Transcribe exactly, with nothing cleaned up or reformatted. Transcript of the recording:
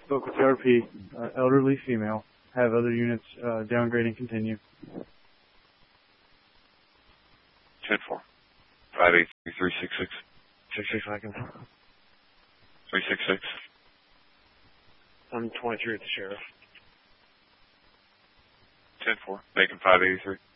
Spoke with the R P, uh, elderly female. Have other units uh, downgrade and continue. ten four. five eight three three six six. Six six seconds. three six six. I'm twenty-three at the sheriff. ten four. Making five eighty-three.